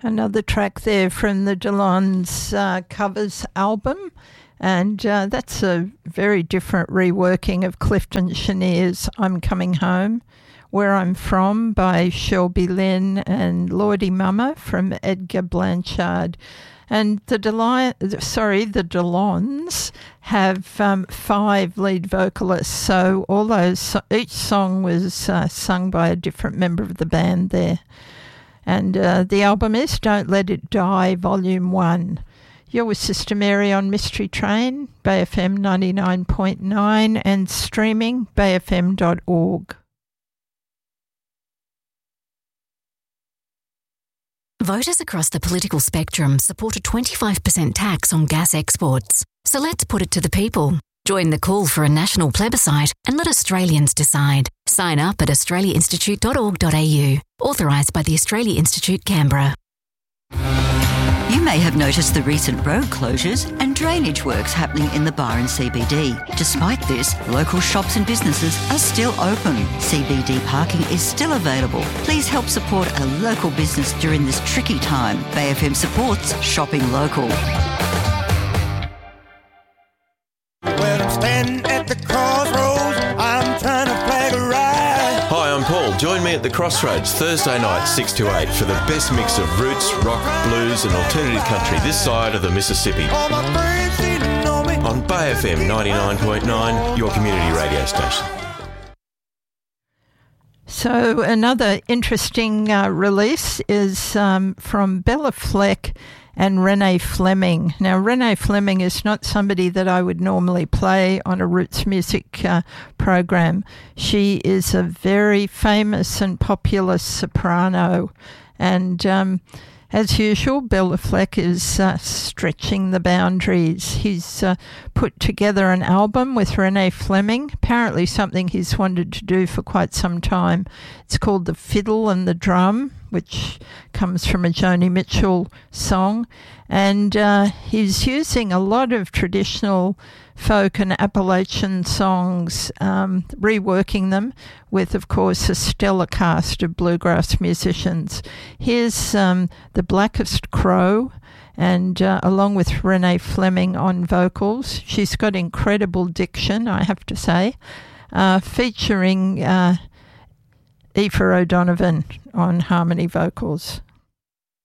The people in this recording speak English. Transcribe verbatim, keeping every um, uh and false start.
Another track there from the Delons uh, covers album, and uh, that's a very different reworking of Clifton Cheniere's I'm Coming Home, Where I'm From by Shelby Lynn and Lordy Mama from Edgar Blanchard. And the Deli- sorry, the Delons have um, five lead vocalists, so all those each song was uh, sung by a different member of the band there. And uh, the album is Don't Let It Die, Volume one. You're with Sister Mary on Mystery Train, Bay F M ninety-nine point nine, and streaming bay f m dot org. Voters across the political spectrum support a twenty-five percent tax on gas exports. So let's put it to the people. Join the call for a national plebiscite and let Australians decide. Sign up at australia institute dot org dot a u. Authorised by the Australia Institute, Canberra. You may have noticed the recent road closures and drainage works happening in the Byron C B D. Despite this, local shops and businesses are still open. C B D parking is still available. Please help support a local business during this tricky time. Bay F M supports shopping local. Well, I'm standing at the crossroads. I'm trying to flag a ride. Hi, I'm Paul. Join me at the Crossroads Thursday night, six to eight, for the best mix of roots, rock, blues and alternative country this side of the Mississippi. All my friends didn't know me. On Bay F M ninety-nine point nine, your community radio station. So another interesting uh, release is um, from Bella Fleck and Renee Fleming. Now, Renee Fleming is not somebody that I would normally play on a roots music uh, program. She is a very famous and popular soprano, and um, as usual, Bella Fleck is uh, stretching the boundaries. He's uh, put together an album with Renee Fleming, apparently something he's wanted to do for quite some time. It's called The Fiddle and the Drum, which comes from a Joni Mitchell song. And uh, he's using a lot of traditional folk and Appalachian songs, um, reworking them with, of course, a stellar cast of bluegrass musicians. Here's um, The Blackest Crow, and uh, along with Renee Fleming on vocals. She's got incredible diction, I have to say, uh, featuring uh, Aoife O'Donovan on harmony vocals.